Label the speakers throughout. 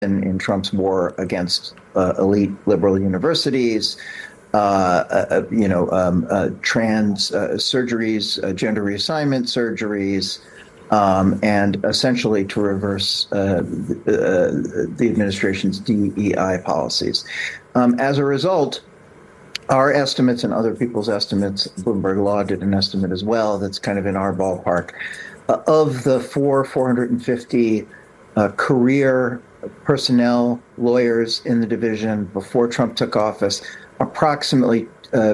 Speaker 1: in Trump's war against elite liberal universities, trans surgeries, gender reassignment surgeries, and essentially to reverse the administration's DEI policies. As a result, our estimates and other people's estimates, Bloomberg Law did an estimate as well that's kind of in our ballpark, of the 450 career personnel lawyers in the division before Trump took office, approximately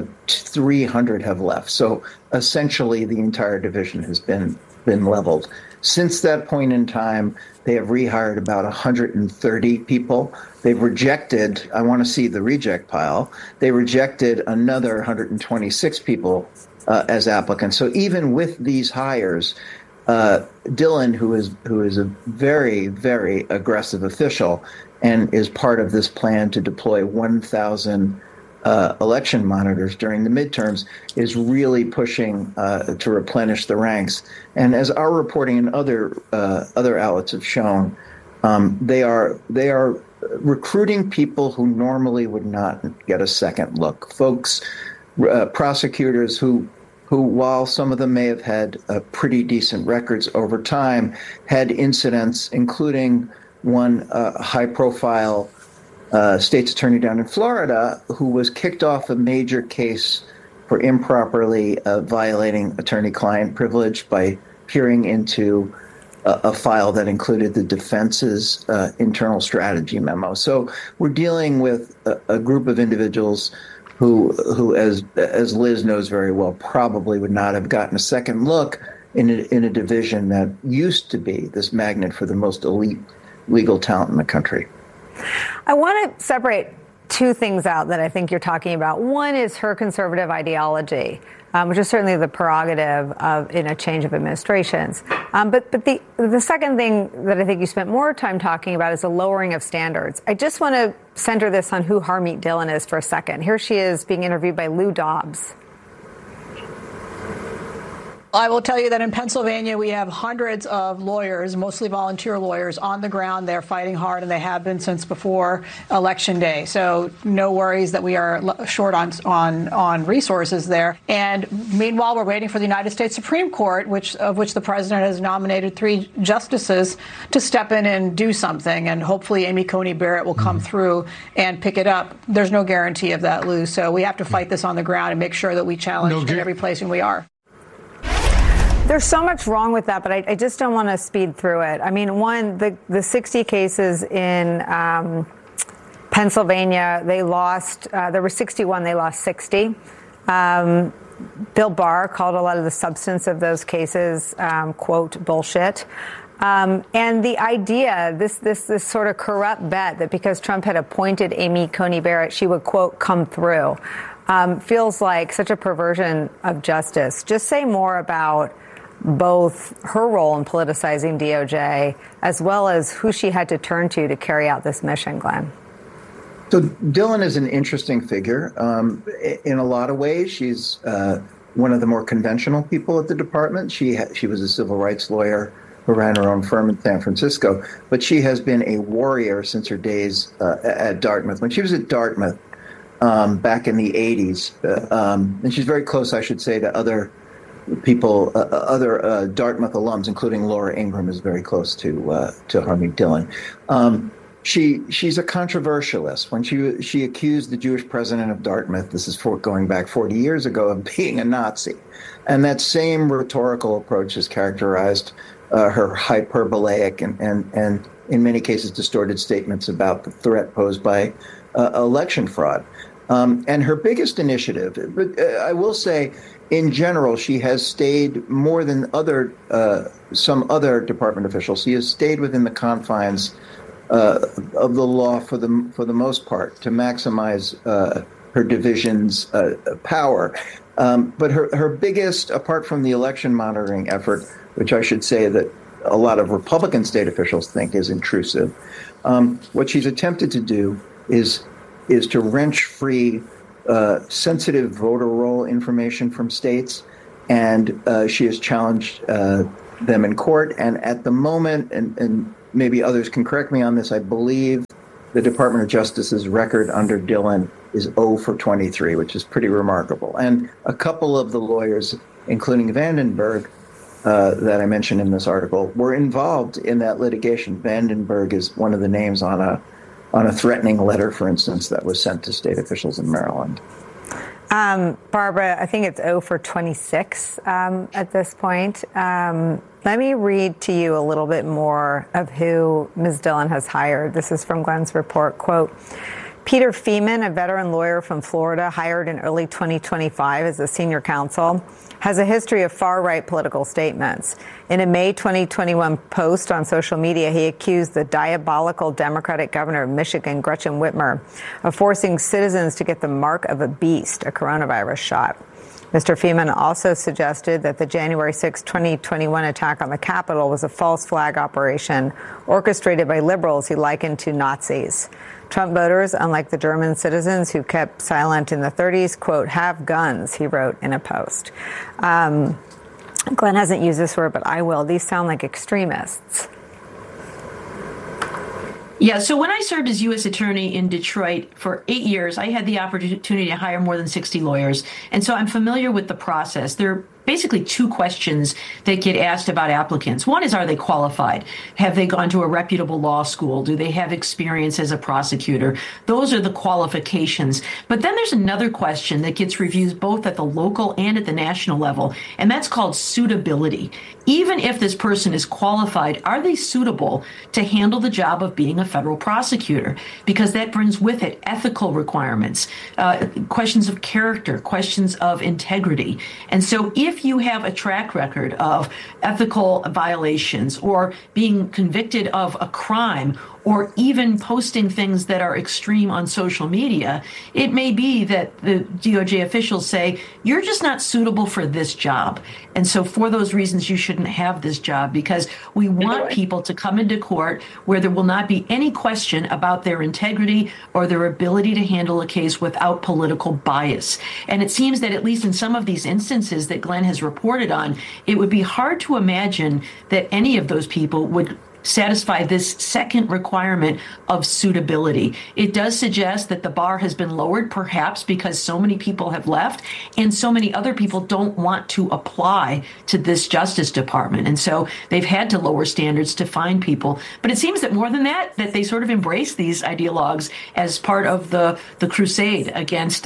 Speaker 1: 300 have left. So essentially the entire division has been leveled. Since that point in time, they have rehired about 130 people. They've rejected, I want to see the reject pile, they rejected another 126 people as applicants. So even with these hires, Dillon, who is a very, very aggressive official and is part of this plan to deploy 1,000 election monitors during the midterms, is really pushing to replenish the ranks. And as our reporting and other outlets have shown, they are recruiting people who normally would not get a second look. Folks, prosecutors who, while some of them may have had pretty decent records over time, had incidents, including one high-profile state's attorney down in Florida who was kicked off a major case for improperly violating attorney-client privilege by peering into a file that included the defense's internal strategy memo. So we're dealing with a group of individuals who, as Liz knows very well, probably would not have gotten a second look in a division that used to be this magnet for the most elite legal talent in the country.
Speaker 2: I want to separate two things out that I think you're talking about. One is her conservative ideology, which is certainly the prerogative of in a change of administrations. But the second thing that I think you spent more time talking about is the lowering of standards. I just want to center this on who Harmeet Dillon is for a second. Here she is being interviewed by Lou Dobbs.
Speaker 3: I will tell you that in Pennsylvania, we have hundreds of lawyers, mostly volunteer lawyers, on the ground. They're fighting hard, and they have been since before Election Day. So no worries that we are short on resources there. And meanwhile, we're waiting for the United States Supreme Court, of which the president has nominated 3 justices to step in and do something. And hopefully Amy Coney Barrett will come through and pick it up. There's no guarantee of that, Lou. So we have to fight this on the ground and make sure that we challenge in every place we are.
Speaker 2: There's so much wrong with that, but I just don't want to speed through it. I mean, one, the 60 cases in Pennsylvania, they lost, there were 61, they lost 60. Bill Barr called a lot of the substance of those cases, quote, bullshit. And the idea, this sort of corrupt bet that because Trump had appointed Amy Coney Barrett, she would, quote, come through, feels like such a perversion of justice. Just say more about both her role in politicizing DOJ as well as who she had to turn to carry out this mission, Glenn.
Speaker 1: So Dillon is an interesting figure. In a lot of ways, she's one of the more conventional people at the department. She was a civil rights lawyer who ran her own firm in San Francisco, but she has been a warrior since her days at Dartmouth. When she was at Dartmouth back in the 80s, and she's very close, I should say, to other people, other Dartmouth alums, including Laura Ingraham, is very close to Harmeet Dillon. She's a controversialist. When she accused the Jewish president of Dartmouth, this is going back 40 years ago, of being a Nazi. And that same rhetorical approach has characterized her hyperbolic and in many cases distorted statements about the threat posed by election fraud. And her biggest initiative, I will say, in general, she has stayed more than some other department officials. She has stayed within the confines of the law for the most part to maximize her division's power. But her biggest, apart from the election monitoring effort, which I should say that a lot of Republican state officials think is intrusive, what she's attempted to do is to wrench free sensitive voter roll information from states, and she has challenged them in court. And at the moment, and maybe others can correct me on this. I believe the Department of Justice's record under Dillon is 0 for 23, which is pretty remarkable. And a couple of the lawyers, including Vandenberg, that I mentioned in this article, were involved in that litigation. Vandenberg is one of the names on a threatening letter, for instance, that was sent to state officials in Maryland.
Speaker 2: Barbara, I think it's 0 for 26 at this point. Let me read to you a little bit more of who Ms. Dillon has hired. This is from Glenn's report. Quote, Peter Feeman, a veteran lawyer from Florida, hired in early 2025 as a senior counsel, has a history of far-right political statements. In a May 2021 post on social media, he accused the diabolical Democratic governor of Michigan, Gretchen Whitmer, of forcing citizens to get the mark of a beast, a coronavirus shot. Mr. Feeman also suggested that the January 6, 2021 attack on the Capitol was a false flag operation orchestrated by liberals he likened to Nazis. Trump voters, unlike the German citizens who kept silent in the 30s, quote, have guns, he wrote in a post. Glenn hasn't used this word, but I will. These sound like extremists.
Speaker 4: Yeah, so when I served as U.S. Attorney in Detroit for 8 years, I had the opportunity to hire more than 60 lawyers. And so I'm familiar with the process. There are basically two questions that get asked about applicants. One is, are they qualified? Have they gone to a reputable law school? Do they have experience as a prosecutor? Those are the qualifications. But then there's another question that gets reviewed both at the local and at the national level, and that's called suitability. Even if this person is qualified, are they suitable to handle the job of being a federal prosecutor? Because that brings with it ethical requirements, questions of character, questions of integrity. And so if you have a track record of ethical violations or being convicted of a crime or even posting things that are extreme on social media, it may be that the DOJ officials say, you're just not suitable for this job. And so for those reasons, you shouldn't have this job, because we want people to come into court where there will not be any question about their integrity or their ability to handle a case without political bias. And it seems that at least in some of these instances that Glenn has reported on, it would be hard to imagine that any of those people would satisfy this second requirement of suitability. It does suggest that the bar has been lowered, perhaps because so many people have left and so many other people don't want to apply to this Justice Department. And so they've had to lower standards to find people. But it seems that more than that they sort of embrace these ideologues as part of the crusade against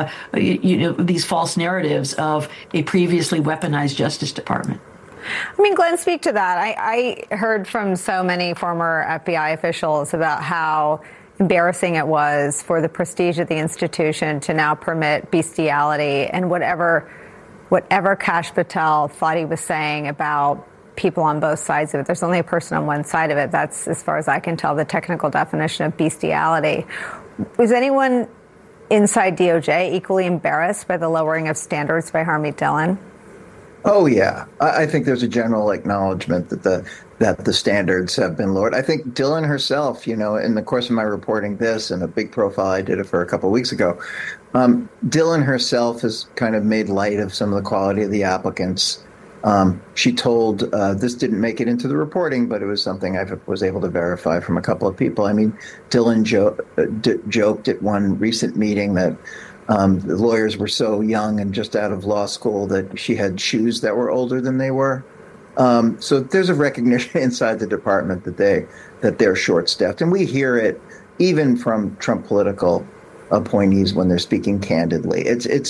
Speaker 4: these false narratives of a previously weaponized Justice Department.
Speaker 2: I mean, Glenn, speak to that. I heard from so many former FBI officials about how embarrassing it was for the prestige of the institution to now permit bestiality, and whatever Kash Patel thought he was saying about people on both sides of it. There's only a person on one side of it. That's, as far as I can tell, the technical definition of bestiality. Was anyone inside DOJ equally embarrassed by the lowering of standards by Harmeet Dillon?
Speaker 1: Oh, yeah. I think there's a general acknowledgement that the standards have been lowered. I think Dillon herself, in the course of my reporting this and a big profile, I did it for a couple of weeks ago, Dillon herself has kind of made light of some of the quality of the applicants. She told, this didn't make it into the reporting, but it was something I was able to verify from a couple of people. I mean, Dillon joked at one recent meeting that the lawyers were so young and just out of law school that she had shoes that were older than they were. So there's a recognition inside the department that they're short-staffed, and we hear it even from Trump political appointees when they're speaking candidly.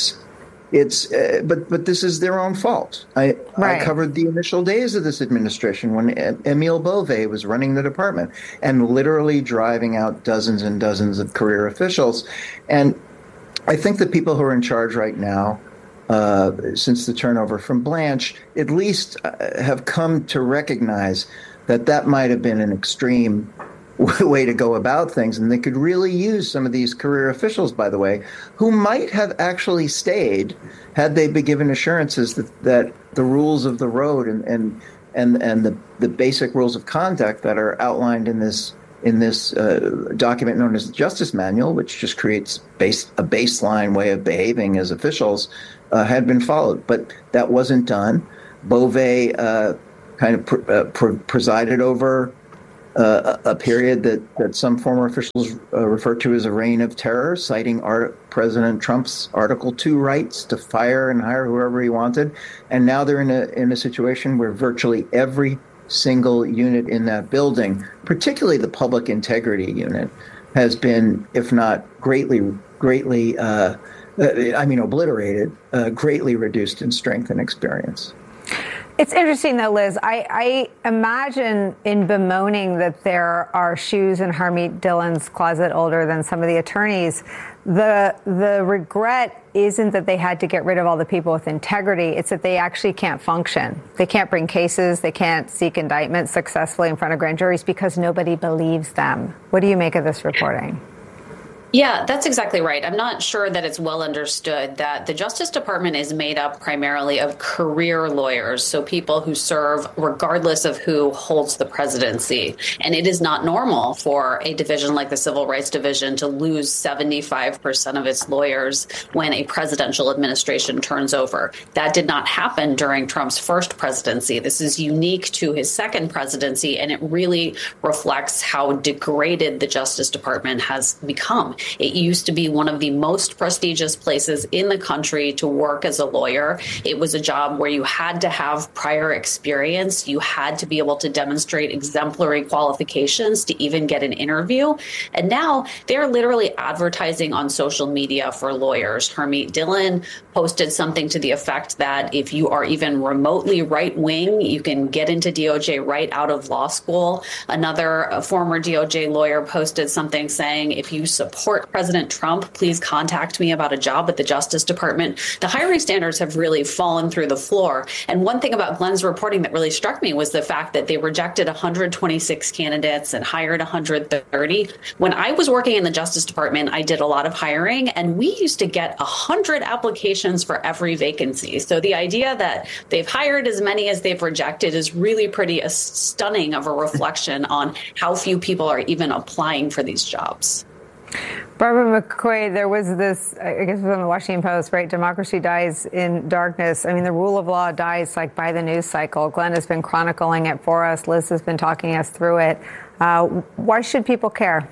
Speaker 1: But this is their own fault. I covered the initial days of this administration when Emile Beauvais was running the department and literally driving out dozens and dozens of career officials. And I think the people who are in charge right now, since the turnover from Blanche, at least have come to recognize that might have been an extreme way to go about things. And they could really use some of these career officials, by the way, who might have actually stayed had they been given assurances that the rules of the road and the basic rules of conduct that are outlined in this document known as the Justice Manual, which just creates a baseline way of behaving as officials, had been followed. But that wasn't done. Beauvais kind of presided over a period that some former officials refer to as a reign of terror, citing President Trump's Article 2 rights to fire and hire whoever he wanted. And now they're in a situation where virtually every single unit in that building, particularly the public integrity unit, has been, if not greatly obliterated, greatly reduced in strength and experience.
Speaker 2: It's interesting, though, Liz. I imagine in bemoaning that there are shoes in Harmeet Dillon's closet older than some of the attorneys, the regret isn't that they had to get rid of all the people with integrity. It's that they actually can't function. They can't bring cases. They can't seek indictments successfully in front of grand juries because nobody believes them. What do you make of this reporting?
Speaker 5: Yeah, that's exactly right. I'm not sure that it's well understood that the Justice Department is made up primarily of career lawyers, so people who serve regardless of who holds the presidency. And it is not normal for a division like the Civil Rights Division to lose 75% of its lawyers when a presidential administration turns over. That did not happen during Trump's first presidency. This is unique to his second presidency, and it really reflects how degraded the Justice Department has become. It used to be one of the most prestigious places in the country to work as a lawyer. It was a job where you had to have prior experience. You had to be able to demonstrate exemplary qualifications to even get an interview. And now they're literally advertising on social media for lawyers. Harmeet Dillon posted something to the effect that if you are even remotely right wing, you can get into DOJ right out of law school. Another former DOJ lawyer posted something saying, if you support President Trump, please contact me about a job at the Justice Department. The hiring standards have really fallen through the floor. And one thing about Glenn's reporting that really struck me was the fact that they rejected 126 candidates and hired 130. When I was working in the Justice Department, I did a lot of hiring, and we used to get 100 applications for every vacancy. So the idea that they've hired as many as they've rejected is really pretty stunning of a reflection on how few people are even applying for these jobs.
Speaker 2: Barbara McCoy, there was this, I guess it was on the Washington Post, right? Democracy dies in darkness. I mean, the rule of law dies like by the news cycle. Glenn has been chronicling it for us. Liz has been talking us through it. Why should people care?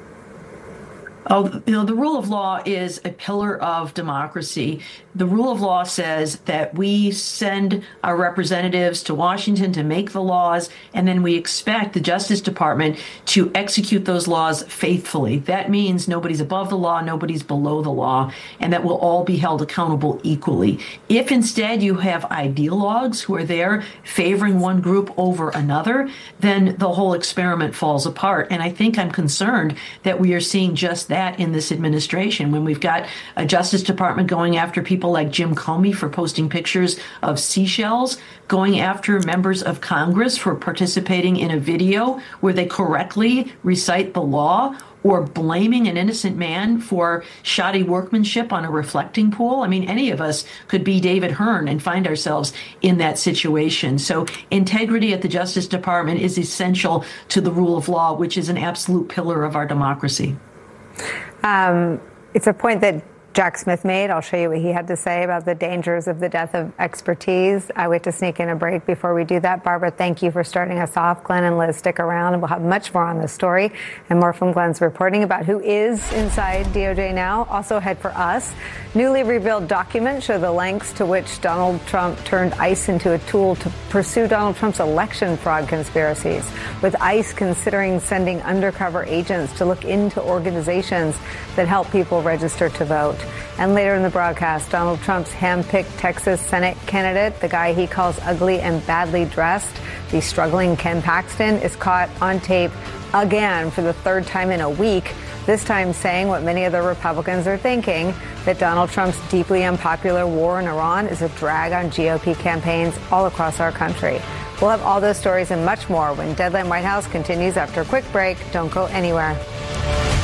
Speaker 4: Oh, the rule of law is a pillar of democracy. The rule of law says that we send our representatives to Washington to make the laws, and then we expect the Justice Department to execute those laws faithfully. That means nobody's above the law, nobody's below the law, and that we'll all be held accountable equally. If instead you have ideologues who are there favoring one group over another, then the whole experiment falls apart. And I think I'm concerned that we are seeing just that in this administration, when we've got a Justice Department going after people like Jim Comey for posting pictures of seashells, going after members of Congress for participating in a video where they correctly recite the law, or blaming an innocent man for shoddy workmanship on a reflecting pool. I mean, any of us could be David Hearn and find ourselves in that situation. So integrity at the Justice Department is essential to the rule of law, which is an absolute pillar of our democracy.
Speaker 2: It's a point that Jack Smith made. I'll show you what he had to say about the dangers of the death of expertise. I wait to sneak in a break before we do that. Barbara, thank you for starting us off. Glenn and Liz, stick around, and we'll have much more on this story and more from Glenn's reporting about who is inside DOJ now. Also ahead for us, newly revealed documents show the lengths to which Donald Trump turned ICE into a tool to pursue Donald Trump's election fraud conspiracies, with ICE considering sending undercover agents to look into organizations that help people register to vote. And later in the broadcast, Donald Trump's hand-picked Texas Senate candidate, the guy he calls ugly and badly dressed, the struggling Ken Paxton, is caught on tape again for the third time in a week, this time saying what many other Republicans are thinking, that Donald Trump's deeply unpopular war in Iran is a drag on GOP campaigns all across our country. We'll have all those stories and much more when Deadline White House continues after a quick break. Don't go anywhere.